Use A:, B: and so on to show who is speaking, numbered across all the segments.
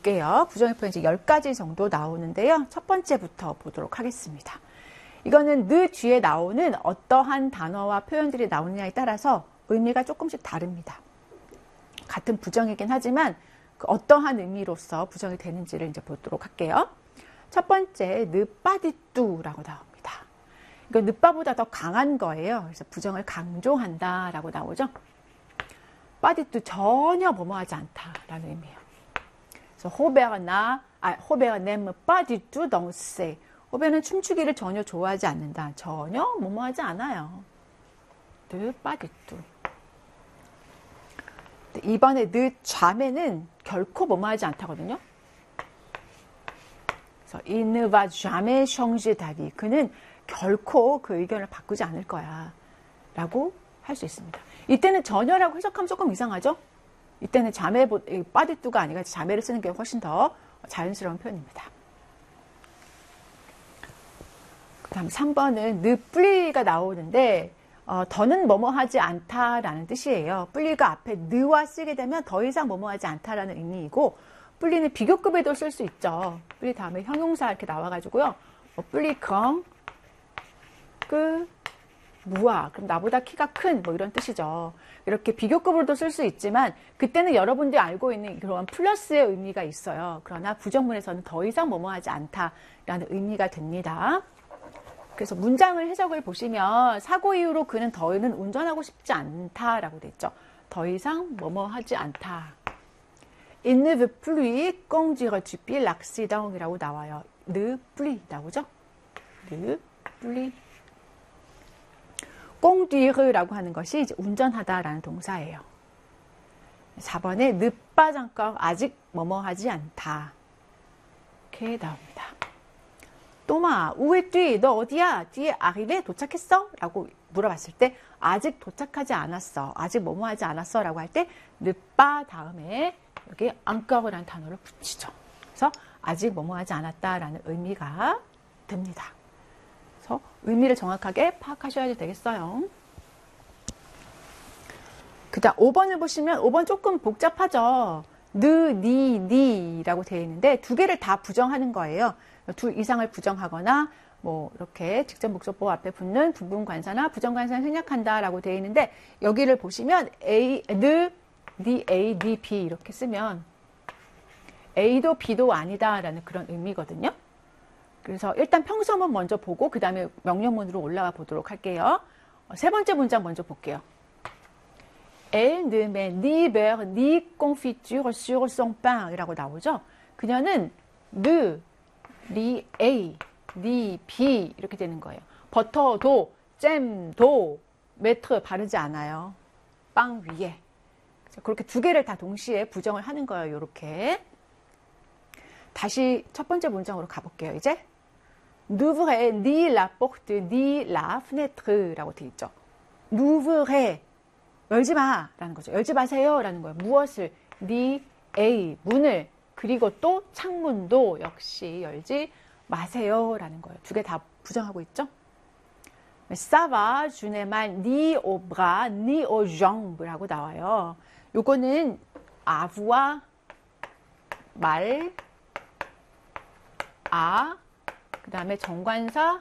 A: 볼게요. 부정의 표현 이제 10가지 정도 나오는데요. 첫 번째부터 보도록 하겠습니다. 이거는 느 뒤에 나오는 어떠한 단어와 표현들이 나오느냐에 따라서 의미가 조금씩 다릅니다. 같은 부정이긴 하지만 그 어떠한 의미로서 부정이 되는지를 이제 보도록 할게요. 첫 번째, 느빠디뚜라고 나옵니다. 이거 느빠보다 더 강한 거예요. 그래서 부정을 강조한다라고 나오죠. 빠디뚜 전혀 뭐뭐하지 않다라는 의미예요. 그래서 호베가 네με 빠디뚜 덩세. 호베는 춤추기를 전혀 좋아하지 않는다. 전혀 뭐뭐하지 않아요. 느빠디뚜. 이번에 늦잠에는 결코 뭐뭐하지 않다거든요. 그래서 il ne va jamais changer d'avis. 그는 결코 그 의견을 바꾸지 않을 거야 라고 할 수 있습니다. 이때는 전혀라고 해석하면 조금 이상하죠? 이때는 자매, 빠디뚜가 아니라 자매를 쓰는 게 훨씬 더 자연스러운 표현입니다. 그 다음 3번은 느뿌리가 나오는데 더는 뭐뭐하지 않다라는 뜻이에요. 뿌리가 앞에 느와 쓰게 되면 더 이상 뭐뭐하지 않다라는 의미이고, 뿌리는 비교급에도 쓸 수 있죠. 뿌리 다음에 형용사 이렇게 나와가지고요. 뿌리 컹, 무아. 그럼 나보다 키가 큰 뭐 이런 뜻이죠. 이렇게 비교급으로도 쓸 수 있지만 그때는 여러분들이 알고 있는 그런 플러스의 의미가 있어요. 그러나 부정문에서는 더 이상 뭐뭐하지 않다라는 의미가 됩니다. 그래서 문장을 해석을 보시면 사고 이후로 그는 더는 운전하고 싶지 않다라고 돼 있죠. 더 이상 뭐뭐하지 않다. Il ne veut plus conduire depuis l'accident이라고 나와요. ne plus 나오죠? ne plus. conduire라고 하는 것이 이제 운전하다라는 동사예요. 4번에 ne pas encore 아직 뭐뭐하지 않다. 이렇게 나옵니다. 또마, où es-tu? 너 어디야? 뒤에 arrivé 도착했어? 라고 물어봤을 때 아직 도착하지 않았어. 아직 뭐뭐하지 않았어? 라고 할 때 ne pas 다음에 여기 encore라는 단어를 붙이죠. 그래서 아직 뭐뭐하지 않았다라는 의미가 됩니다. 그래서 의미를 정확하게 파악하셔야 되겠어요. 그 다음 5번을 보시면 5번 조금 복잡하죠. 니라고 되어 있는데 두 개를 다 부정하는 거예요. 둘 이상을 부정하거나 뭐 이렇게 직접 목적보 앞에 붙는 부분관사나 부정관사를 생략한다라고 되어 있는데 여기를 보시면 A, A, B 이렇게 쓰면 A도 B도 아니다라는 그런 의미거든요. 그래서 일단 평서문 먼저 보고 그 다음에 명령문으로 올라와 보도록 할게요. 세 번째 문장 먼저 볼게요. Elle ne met ni beurre ni confiture sur son pain 이라고 나오죠. 그녀는 ni A, ni B 이렇게 되는 거예요. 버터도, 잼도, 메트 바르지 않아요. 빵 위에. 그렇게 두 개를 다 동시에 부정을 하는 거예요. 이렇게. 다시 첫 번째 문장으로 가볼게요. 이제 n'ouvrez ni la porte ni la fenêtre 라고 되어 있죠. n'ouvrez 열지 마 라는 거죠. 열지 마세요 라는 거예요. 무엇을? ni A 문을 그리고 또 창문도 역시 열지 마세요 라는 거예요. 두 개 다 부정하고 있죠. Ça va, je n'ai mal ni au bras ni aux jambes 라고 나와요. 요거는 아부와 말, 그 다음에 정관사,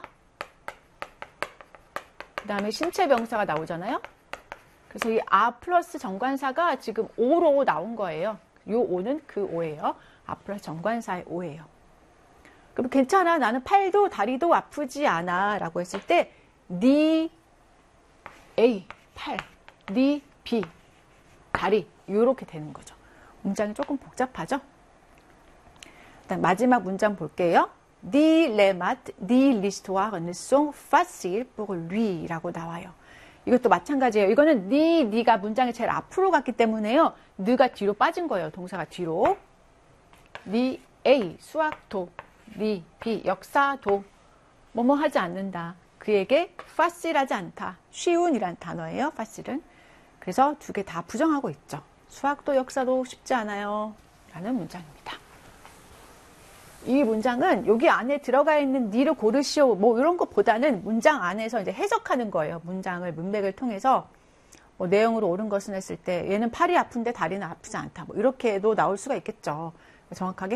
A: 그 다음에 신체명사가 나오잖아요. 그래서 이 플러스 정관사가 지금 오로 나온 거예요. 요 오는 그 오예요. 플러스 정관사의 오예요. 그럼 괜찮아. 나는 팔도 다리도 아프지 않아. 라고 했을 때 니 A, 팔, 니 B, 다리 이렇게 되는 거죠. 문장이 조금 복잡하죠? 일단 마지막 문장 볼게요. Ni les maths, ni l'histoire ne sont faciles pour lui 라고 나와요. 이것도 마찬가지예요. 이거는 니가 문장이 제일 앞으로 갔기 때문에요. 느가 뒤로 빠진 거예요. 동사가 뒤로. 니 A, 수학도, 니 B, 역사도 뭐뭐 하지 않는다. 그에게 facil하지 않다. 쉬운이란 단어예요. facil은. 그래서 두 개 다 부정하고 있죠. 수학도 역사도 쉽지 않아요. 라는 문장입니다. 이 문장은 여기 안에 들어가 있는 니를 고르시오 뭐 이런 것보다는 문장 안에서 이제 해석하는 거예요. 문장을 문맥을 통해서 뭐 내용으로 옳은 것은 했을 때 얘는 팔이 아픈데 다리는 아프지 않다. 뭐 이렇게도 나올 수가 있겠죠. 정확하게